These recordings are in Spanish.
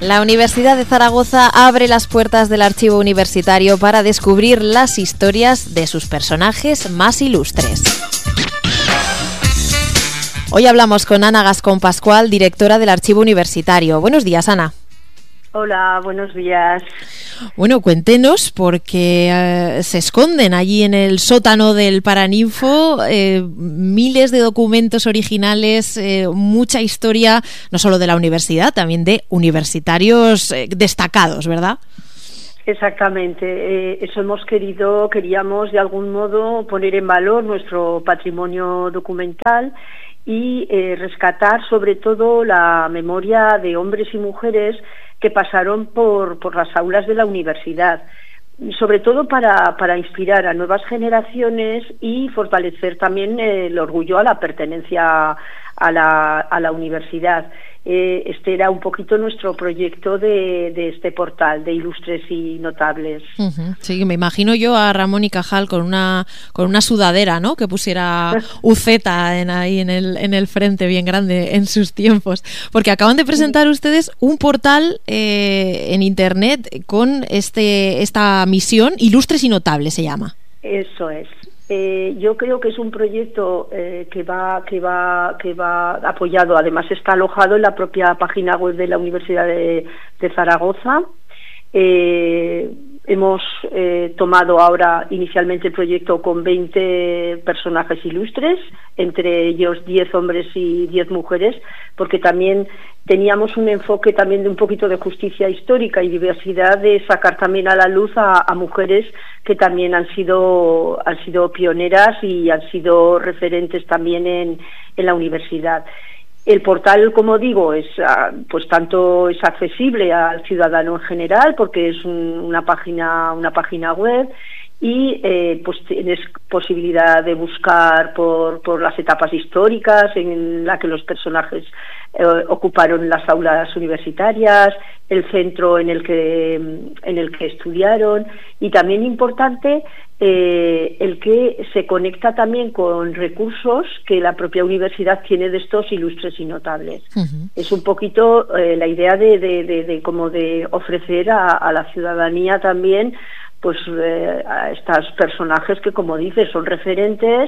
La Universidad de Zaragoza abre las puertas del archivo universitario para descubrir las historias de sus personajes más ilustres. Hoy hablamos con Ana Gascón Pascual, directora del Archivo Universitario. Buenos días, Ana. Hola, buenos días. Bueno, cuéntenos, porque se esconden allí en el sótano del Paraninfo miles de documentos originales, mucha historia, no solo de la universidad, también de universitarios destacados, ¿verdad? Exactamente, eso queríamos de algún modo poner en valor nuestro patrimonio documental y rescatar sobre todo la memoria de hombres y mujeres que pasaron por las aulas de la universidad, sobre todo para inspirar a nuevas generaciones y fortalecer también el orgullo a la pertenencia a la universidad. Este era un poquito nuestro proyecto de este portal de ilustres y notables. Sí, me imagino yo a Ramón y Cajal con una sudadera, ¿no? Que pusiera UZ ahí en el frente bien grande en sus tiempos, porque acaban de presentar ustedes un portal en internet con esta misión, Ilustres y Notables se llama. Eso es. Yo creo que es un proyecto que va apoyado, además está alojado en la propia página web de la Universidad de Zaragoza. Hemos tomado ahora inicialmente el proyecto con 20 personajes ilustres, entre ellos 10 hombres y 10 mujeres, porque también teníamos un enfoque también de un poquito de justicia histórica y diversidad, de sacar también a la luz a mujeres que también han sido pioneras y han sido referentes también en la universidad. El portal, como digo, pues tanto es accesible al ciudadano en general, porque es una página web, y pues tienes posibilidad de buscar por las etapas históricas en la que los personajes ocuparon las aulas universitarias, el centro en el que estudiaron, y también importante el que se conecta también con recursos que la propia universidad tiene de estos ilustres y notables. Es un poquito la idea de ofrecer a la ciudadanía también pues a estos personajes que, como dices, son referentes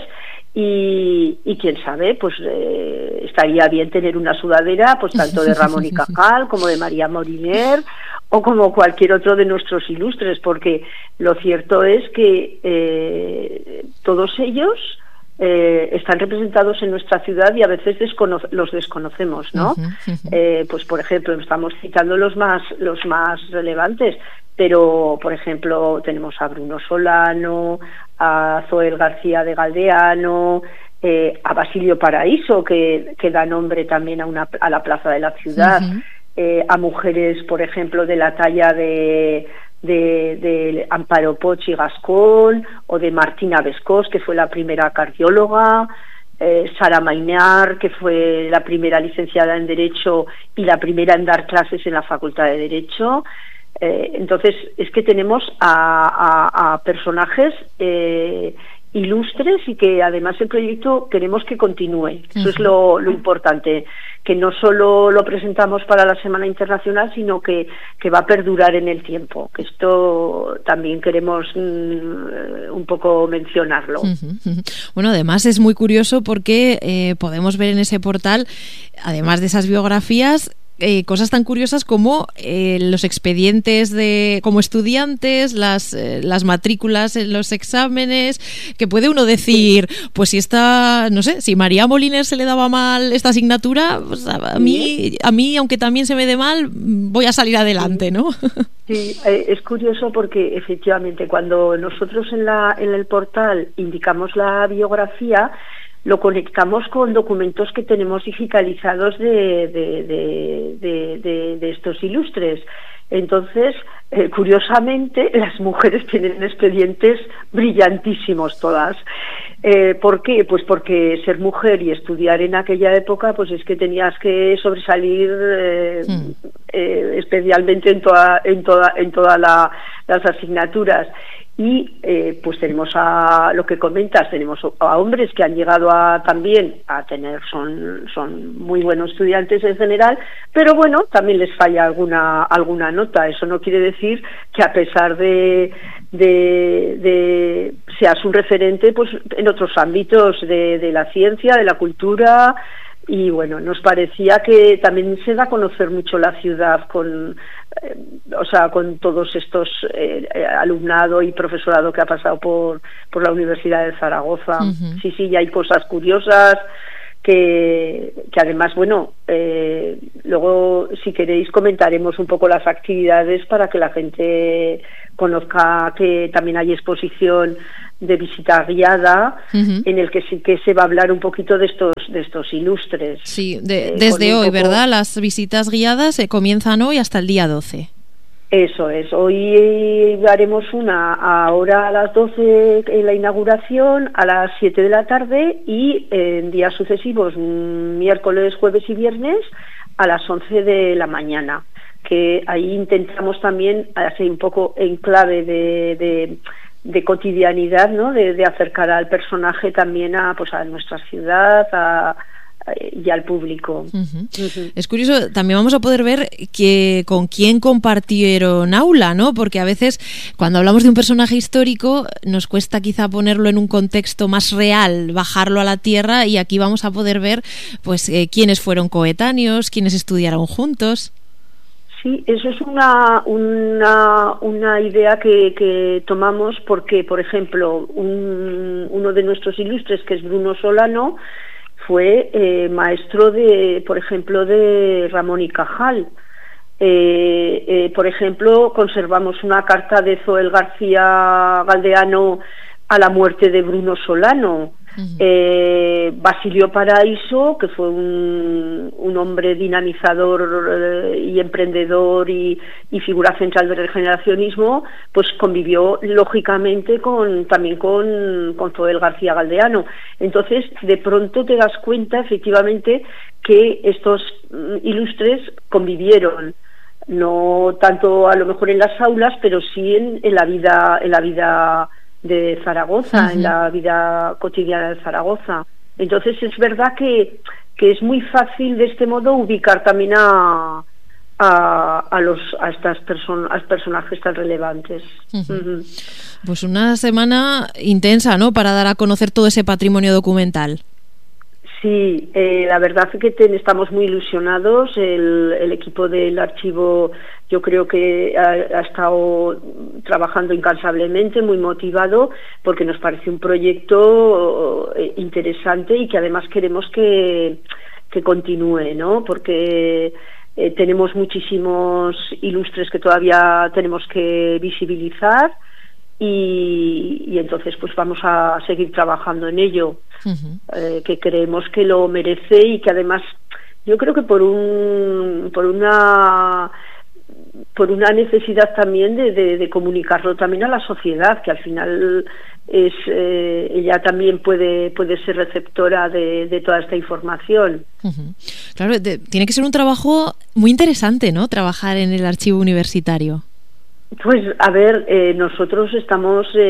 y quién sabe, pues estaría bien tener una sudadera pues tanto de Ramón y Cajal como de María Moliner o como cualquier otro de nuestros ilustres, porque lo cierto es que todos ellos están representados en nuestra ciudad y a veces los desconocemos, ¿no? Pues por ejemplo, estamos citando los más relevantes, pero por ejemplo tenemos a Bruno Solano, a Zoel García de Galdeano, a Basilio Paraíso, que da nombre también a la plaza de la ciudad, a mujeres, por ejemplo, de la talla de Amparo Poch y Gascón, o de Martina Bescós, que fue la primera cardióloga, Sara Maynard, que fue la primera licenciada en Derecho y la primera en dar clases en la Facultad de Derecho. Entonces es que tenemos a personajes ilustres y que además el proyecto queremos que continúe. Eso es lo importante, que no solo lo presentamos para la Semana Internacional, sino que va a perdurar en el tiempo, que esto también queremos un poco mencionarlo. Bueno, además es muy curioso porque podemos ver en ese portal, además de esas biografías, cosas tan curiosas como los expedientes como estudiantes, las matrículas en los exámenes, que puede uno decir, pues si María Moliner se le daba mal esta asignatura, pues a mí, aunque también se me dé mal, voy a salir adelante, ¿no? Sí, es curioso porque efectivamente cuando nosotros en el portal indicamos la biografía, lo conectamos con documentos que tenemos digitalizados de estos ilustres. Entonces, curiosamente, las mujeres tienen expedientes brillantísimos todas. ¿Por qué? Pues porque ser mujer y estudiar en aquella época, pues es que tenías que sobresalir especialmente en todas las asignaturas. y pues tenemos a lo que comentas, tenemos a hombres que han llegado también a tener, son muy buenos estudiantes en general, pero bueno, también les falla alguna nota. Eso no quiere decir que a pesar de seas un referente pues en otros ámbitos de la ciencia, de la cultura. Y bueno, nos parecía que también se da a conocer mucho la ciudad con todos estos alumnado y profesorado que ha pasado por la Universidad de Zaragoza. Uh-huh. Sí, y hay cosas curiosas que además, bueno, luego si queréis comentaremos un poco las actividades para que la gente conozca que también hay exposición de visita guiada, uh-huh, en el que sí que se va a hablar un poquito de estos ilustres. Sí, desde hoy, ¿verdad? Las visitas guiadas comienzan hoy hasta el día 12. Eso es, hoy haremos una ahora a las 12 en la inauguración, a las 7 de la tarde y en días sucesivos, miércoles, jueves y viernes, a las 11 de la mañana, que ahí intentamos también hacer un poco en clave de cotidianidad, ¿no? De acercar al personaje también a nuestra ciudad, y al público. Uh-huh. Uh-huh. Es curioso, también vamos a poder ver con quién compartieron aula, ¿no? Porque a veces cuando hablamos de un personaje histórico nos cuesta quizá ponerlo en un contexto más real, bajarlo a la tierra, y aquí vamos a poder ver pues quiénes fueron coetáneos, quiénes estudiaron juntos. Sí, eso es una idea que tomamos porque, por ejemplo, uno de nuestros ilustres, que es Bruno Solano, fue maestro por ejemplo, de Ramón y Cajal. Por ejemplo, conservamos una carta de Zoel García Galdeano a la muerte de Bruno Solano. Uh-huh. Basilio Paraíso, que fue un hombre dinamizador y emprendedor y figura central del regeneracionismo, pues convivió lógicamente también con Zoel García Galdeano. Entonces, de pronto te das cuenta efectivamente que estos ilustres convivieron, no tanto a lo mejor en las aulas, pero sí en la vida de Zaragoza, uh-huh, en la vida cotidiana de Zaragoza. Entonces es verdad que es muy fácil de este modo ubicar también a estos personajes tan relevantes. Uh-huh. Uh-huh. Pues una semana intensa, ¿no?, para dar a conocer todo ese patrimonio documental. Sí, la verdad es que estamos muy ilusionados. El equipo del archivo, yo creo que ha estado trabajando incansablemente, muy motivado, porque nos parece un proyecto interesante y que además queremos que continúe, ¿no? Porque tenemos muchísimos ilustres que todavía tenemos que visibilizar. Y entonces pues vamos a seguir trabajando en ello, uh-huh, que creemos que lo merece y que además yo creo que por una necesidad también de comunicarlo también a la sociedad, que al final ella también puede ser receptora de toda esta información. Uh-huh. Claro, tiene que ser un trabajo muy interesante, ¿no?, trabajar en el archivo universitario. Pues a ver, nosotros estamos, sí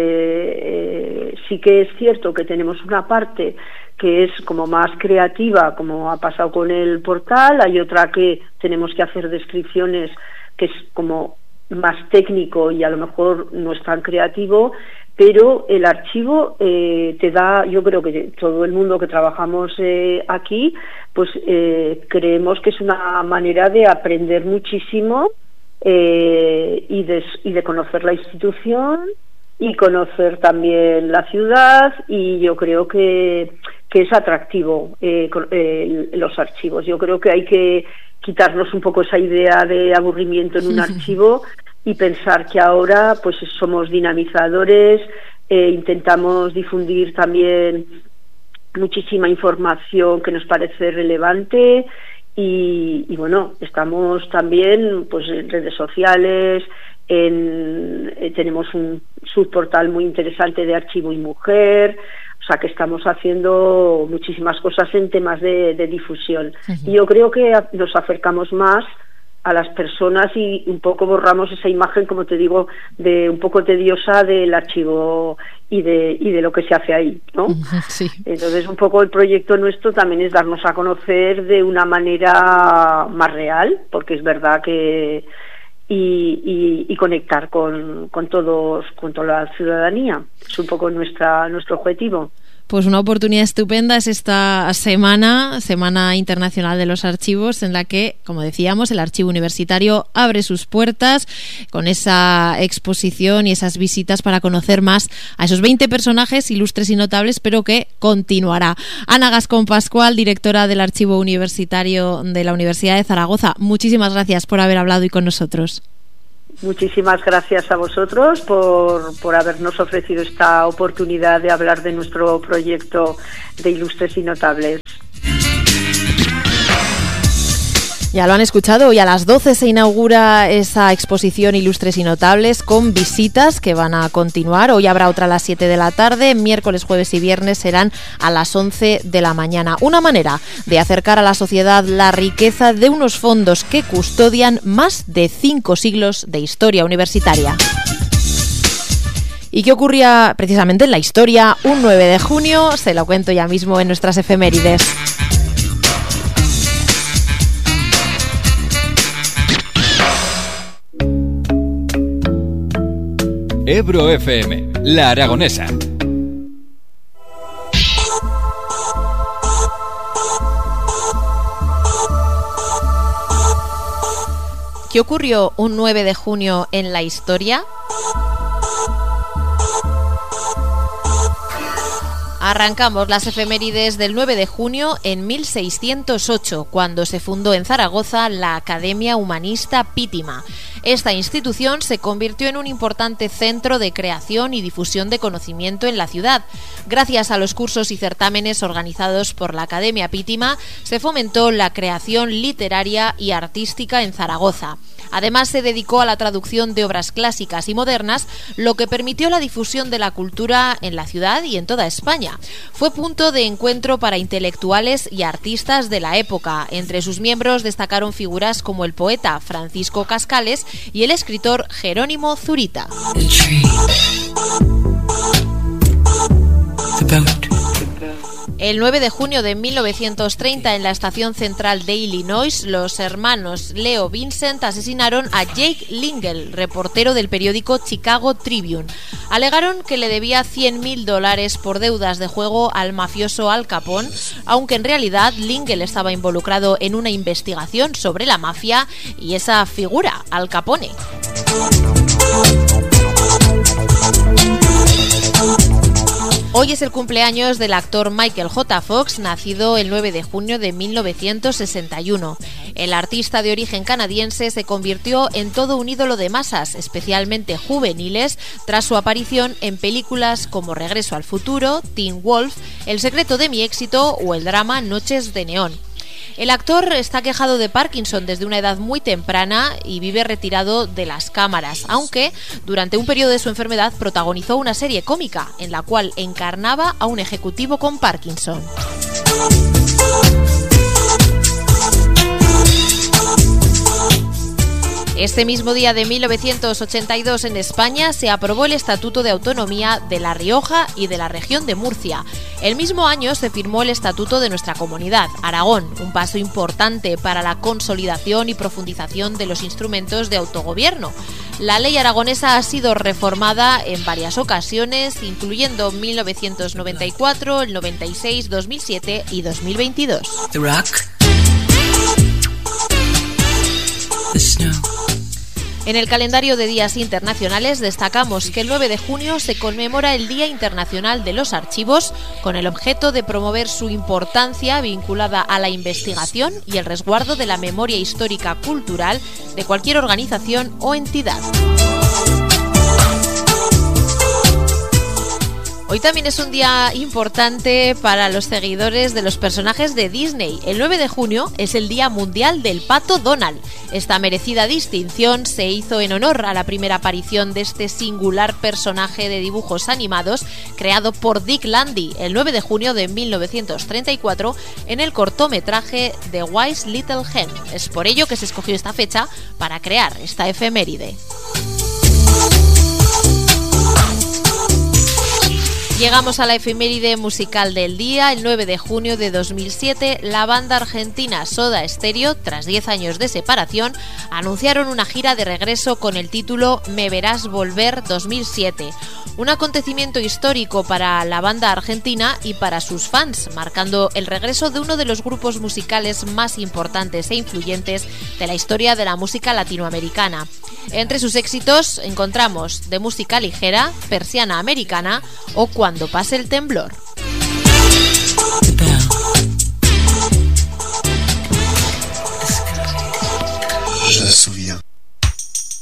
que es cierto que tenemos una parte que es como más creativa, como ha pasado con el portal, hay otra que tenemos que hacer descripciones que es como más técnico y a lo mejor no es tan creativo, pero el archivo te da, yo creo que todo el mundo que trabajamos aquí, pues creemos que es una manera de aprender muchísimo, y de conocer la institución y conocer también la ciudad, y yo creo que es atractivo los archivos. Yo creo que hay que quitarnos un poco esa idea de aburrimiento en un archivo y pensar que ahora pues somos dinamizadores, intentamos difundir también muchísima información que nos parece relevante. Y bueno, estamos también pues en redes sociales, tenemos un subportal muy interesante de Archivo y Mujer, o sea que estamos haciendo muchísimas cosas en temas de difusión. Uh-huh. Y yo creo que nos acercamos más a las personas y un poco borramos esa imagen, como te digo, de un poco tediosa del archivo y de lo que se hace ahí, ¿no? Sí. Entonces, un poco el proyecto nuestro también es darnos a conocer de una manera más real, porque es verdad que y conectar con todos, con toda la ciudadanía. Es un poco nuestro objetivo. Pues una oportunidad estupenda es esta Semana Internacional de los Archivos, en la que, como decíamos, el Archivo Universitario abre sus puertas con esa exposición y esas visitas para conocer más a esos 20 personajes ilustres y notables, pero que continuará. Ana Gascón Pascual, directora del Archivo Universitario de la Universidad de Zaragoza, muchísimas gracias por haber hablado hoy con nosotros. Muchísimas gracias a vosotros por habernos ofrecido esta oportunidad de hablar de nuestro proyecto de Ilustres y Notables. Ya lo han escuchado, hoy a las 12 se inaugura esa exposición Ilustres y Notables con visitas que van a continuar. Hoy habrá otra a las 7 de la tarde, miércoles, jueves y viernes serán a las 11 de la mañana. Una manera de acercar a la sociedad la riqueza de unos fondos que custodian más de 5 siglos de historia universitaria. ¿Y qué ocurría precisamente en la historia un 9 de junio? Se lo cuento ya mismo en nuestras efemérides. Ebro FM, La Aragonesa. ¿Qué ocurrió un 9 de junio en la historia? Arrancamos las efemérides del 9 de junio en 1608, cuando se fundó en Zaragoza la Academia Humanista Pítima. Esta institución se convirtió en un importante centro de creación y difusión de conocimiento en la ciudad. Gracias a los cursos y certámenes organizados por la Academia Pítima, se fomentó la creación literaria y artística en Zaragoza. Además, se dedicó a la traducción de obras clásicas y modernas, lo que permitió la difusión de la cultura en la ciudad y en toda España. Fue punto de encuentro para intelectuales y artistas de la época. Entre sus miembros destacaron figuras como el poeta Francisco Cascales y el escritor Jerónimo Zurita. El 9 de junio de 1930, en la estación central de Illinois, los hermanos Leo Vincent asesinaron a Jake Lingle, reportero del periódico Chicago Tribune. Alegaron que le debía $100,000 por deudas de juego al mafioso Al Capone, aunque en realidad Lingle estaba involucrado en una investigación sobre la mafia y esa figura, Al Capone. Hoy es el cumpleaños del actor Michael J. Fox, nacido el 9 de junio de 1961. El artista de origen canadiense se convirtió en todo un ídolo de masas, especialmente juveniles, tras su aparición en películas como Regreso al futuro, Teen Wolf, El secreto de mi éxito o el drama Noches de neón. El actor está quejado de Parkinson desde una edad muy temprana y vive retirado de las cámaras, aunque durante un periodo de su enfermedad protagonizó una serie cómica en la cual encarnaba a un ejecutivo con Parkinson. Este mismo día de 1982 en España se aprobó el Estatuto de Autonomía de La Rioja y de la región de Murcia. El mismo año se firmó el Estatuto de nuestra comunidad, Aragón, un paso importante para la consolidación y profundización de los instrumentos de autogobierno. La ley aragonesa ha sido reformada en varias ocasiones, incluyendo 1994, el 96, 2007 y 2022. The rock. The snow. En el calendario de días internacionales destacamos que el 9 de junio se conmemora el Día Internacional de los Archivos, con el objeto de promover su importancia vinculada a la investigación y el resguardo de la memoria histórica cultural de cualquier organización o entidad. Hoy también es un día importante para los seguidores de los personajes de Disney. El 9 de junio es el Día Mundial del Pato Donald. Esta merecida distinción se hizo en honor a la primera aparición de este singular personaje de dibujos animados creado por Dick Landy el 9 de junio de 1934 en el cortometraje The Wise Little Hen. Es por ello que se escogió esta fecha para crear esta efeméride. Llegamos a la efeméride musical del día. El 9 de junio de 2007, la banda argentina Soda Stereo, tras 10 años de separación, anunciaron una gira de regreso con el título Me Verás Volver 2007. Un acontecimiento histórico para la banda argentina y para sus fans, marcando el regreso de uno de los grupos musicales más importantes e influyentes de la historia de la música latinoamericana. Entre sus éxitos encontramos De Música Ligera, Persiana Americana o Cuando pase el temblor.